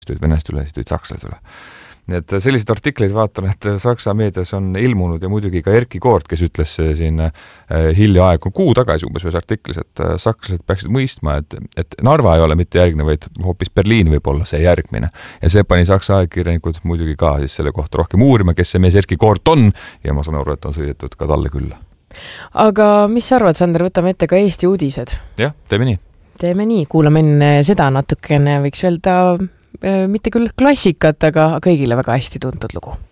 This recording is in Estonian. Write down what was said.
venest üle, siis tulid sakslased üle. Nii et selliseid artikleid vaatan, et Saksa meedias on ilmunud ja muidugi ka Erki Koort, kes ütles siin hiljaaegu kuu tagasi umbes ühes artiklis, et sakslased peaksid mõistma, et Narva ei ole mitte järgmine, vaid hoopis Berliin võib olla see järgmine. Ja see pani Saksa ajakirjanikud muidugi ka siis selle kohta rohkem uurima, kes see mees Erki Koort on ja ma saan aru, et on sõidetud ka talle külla. Aga mis sa arvad, Sander, võtame ette ka Eesti uudised? Jah, teeme nii. Teeme nii, kuulame enne seda natukene, võiks öelda mitte küll klassikat, aga kõigile väga hästi tuntud lugu.